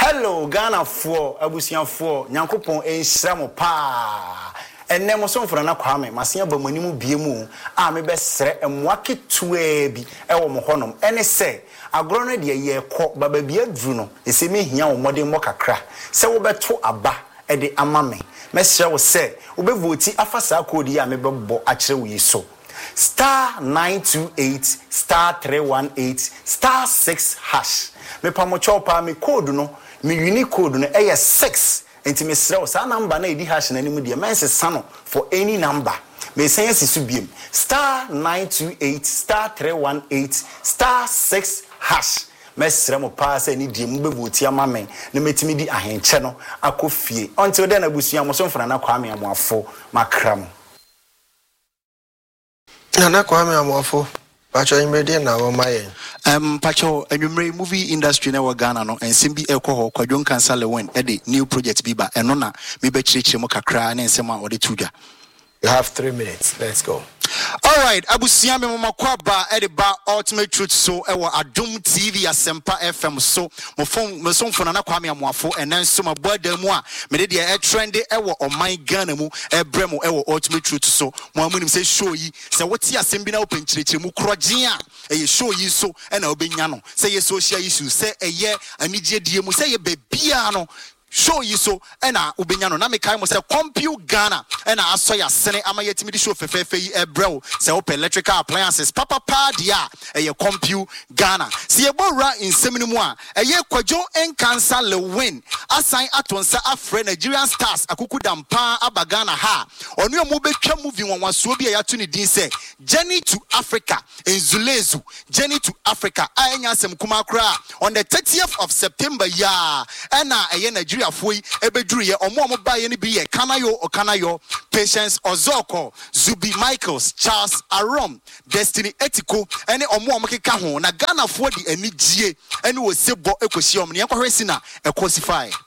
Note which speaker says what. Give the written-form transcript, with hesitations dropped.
Speaker 1: Hello, Ghana for Abusian for Nyankopon Enshiramo pa. Enne mo so mfona na kwame masia ba manimu biemu a me be sere emwake tuwe bi ewo mo honom ene se agro no de ye kọ baba bi aduru no ese me hia wo mode mo kakra se wo beto aba e de amame mesre wo se wo be voti afasa kodi a me be bo akire wo yiso star 928 star 318 star 6 hash me pamo chopa me code no me unique code no e 6 enti me sre wo sa number na edi hash na nimu de mense sano for any number me say sisu biem star 928 star 318 star 6 hash mesre mo pa se ni die mu bevoti amame na metimi di ahenche no akofie until then abusua mo so mfana na kwame amoafo makram
Speaker 2: na kwame amoafo pacho imrede na wo maye
Speaker 3: pacho enwumre movie industry na Ghana no ensem bi ekoho kwadwon kansa lewen e de new project bi ba eno na me be kirikire mo kakra na ensem a ode tudwa.
Speaker 2: You have 3 minutes. Let's go.
Speaker 3: All right, Abusia me mamakwa ba e de ba ultimate truth so e wo Adom TV Asempa FM so mo so mfona na kwame amoafo enenso maboada mu a me de e trend e wo oman Ghana mu e bremo e wo ultimate truth so mo amunim se show yi se woti asem bi na wo penchirechire mu krogen a e ye show yi so e na obenya no se ye social issue se e ye anigye die mu se ye bebia no show you so ena ubenyano na mekai mo se compute Ghana ena asoya sene amayetimi di show fefefe yi ebrel se op electrical appliances papa dia eye compute Ghana se ye bora insemini mu a eye kwadwo encancer le win asan atonsa afre Nigerian stars akuku dampa abagana ha onu mu betwa movie wanwaso bi ayato ne din se Journey to Africa Enzulezu Journey to Africa anya asem kuma kra on the 30th of September ya ena eye Nigeria foi ebeduru ye omo baye ni bi ye Kanayo Patience Ozoko Zubi Michaels Charles Arom Destiny Etiko ene omo keka ho na Ghana fo di anigye ene wo sebo ekosi om ne yakwahwesi na ekosify